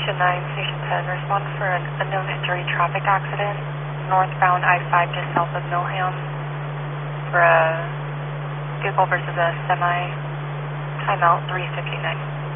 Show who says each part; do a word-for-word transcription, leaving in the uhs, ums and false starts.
Speaker 1: Station nine, Station ten, respond for an unknown injury traffic accident, northbound I five just south of Milham, for a vehicle versus a semi, timeout three fifty-nine.